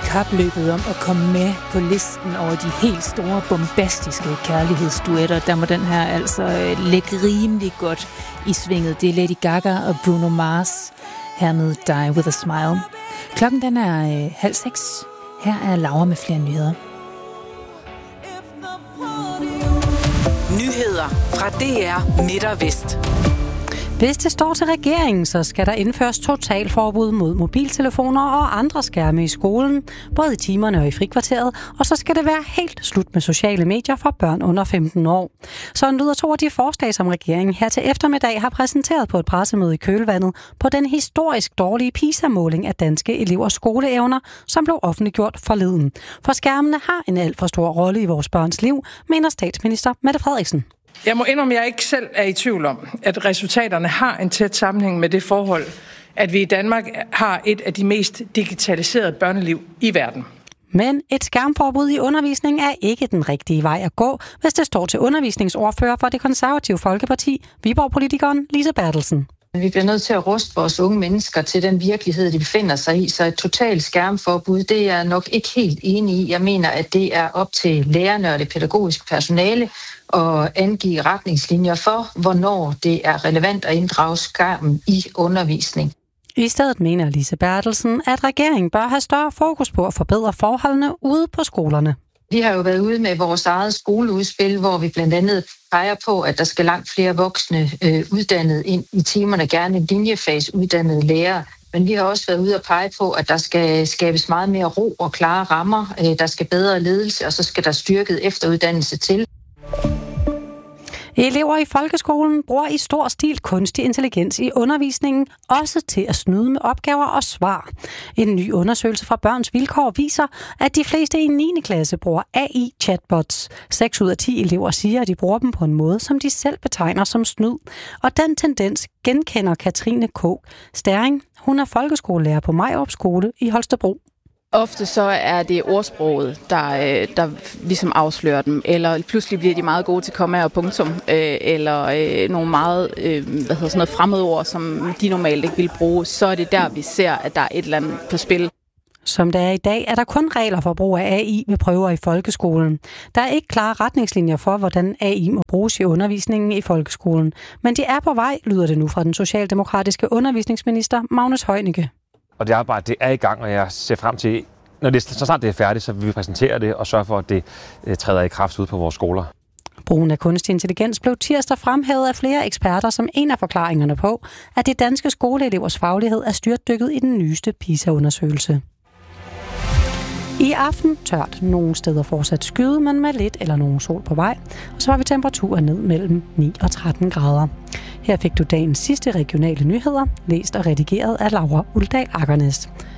kapløbet om at komme med på listen over de helt store, bombastiske kærlighedsduetter, der må den her altså lægge rimelig godt i svinget. Det er Lady Gaga og Bruno Mars, her med Die With A Smile. Klokken den er 5:30. Her er Laura med flere nyheder. Nyheder fra DR Midt og Vest. Hvis det står til regeringen, så skal der indføres totalforbud mod mobiltelefoner og andre skærme i skolen, både i timerne og i frikvarteret, og så skal det være helt slut med sociale medier for børn under 15 år. Sådan lyder to af de forslag, som regeringen her til eftermiddag har præsenteret på et pressemøde i kølvandet på den historisk dårlige PISA-måling af danske elevers skoleevner, som blev offentliggjort forleden. For skærmene har en alt for stor rolle i vores børns liv, mener statsminister Mette Frederiksen. Jeg må indrømme, at jeg ikke selv er i tvivl om, at resultaterne har en tæt sammenhæng med det forhold, at vi i Danmark har et af de mest digitaliserede børneliv i verden. Men et skærmforbud i undervisningen er ikke den rigtige vej at gå, hvis det står til undervisningsordfører for Det Konservative Folkeparti, Viborg-politikeren Lise Bertelsen. Vi bliver nødt til at ruste vores unge mennesker til den virkelighed, de befinder sig i. Så et totalt skærmforbud, det er jeg nok ikke helt enig i. Jeg mener, at det er op til lærerne og det pædagogiske personale at angive retningslinjer for, hvornår det er relevant at inddrage skærmen i undervisning. I stedet mener Lise Bertelsen, at regeringen bør have større fokus på at forbedre forholdene ude på skolerne. Vi har jo været ude med vores eget skoleudspil, hvor vi blandt andet peger på, at der skal langt flere voksne uddannet ind i timerne, gerne linjefaguddannede lærere. Men vi har også været ude og pege på, at der skal skabes meget mere ro og klare rammer. Der skal bedre ledelse, og så skal der styrket efteruddannelse til. Elever i folkeskolen bruger i stor stil kunstig intelligens i undervisningen, også til at snyde med opgaver og svar. En ny undersøgelse fra Børns Vilkår viser, at de fleste i 9. klasse bruger AI-chatbots. 6 ud af 10 elever siger, at de bruger dem på en måde, som de selv betegner som snyd. Og den tendens genkender Katrine K. Stæring. Hun er folkeskolelærer på Majrup Skole i Holstebro. Ofte så er det ordsproget, der ligesom afslører dem, eller pludselig bliver de meget gode til komma og punktum, eller nogle meget fremmedord, som de normalt ikke vil bruge. Så er det der, vi ser, at der er et eller andet på spil. Som det er i dag, er der kun regler for brug af AI ved prøver i folkeskolen. Der er ikke klare retningslinjer for, hvordan AI må bruges i undervisningen i folkeskolen. Men de er på vej, lyder det nu fra den socialdemokratiske undervisningsminister Magnus Heunicke. Og det arbejde, det er i gang, og jeg ser frem til, så snart det er færdigt, så vil vi præsentere det og sørge for, at det træder i kraft ud på vores skoler. Brugen af kunstig intelligens blev tirsdag fremhævet af flere eksperter som en af forklaringerne på, at de danske skoleelevers faglighed er styrtdykket i den nyeste PISA-undersøgelse. I aften tørt, nogle steder fortsat skyde, men med lidt eller nogen sol på vej, og så var vi temperaturen ned mellem 9 og 13 grader. Her fik du dagens sidste regionale nyheder, læst og redigeret af Laura Uldal Akkernes.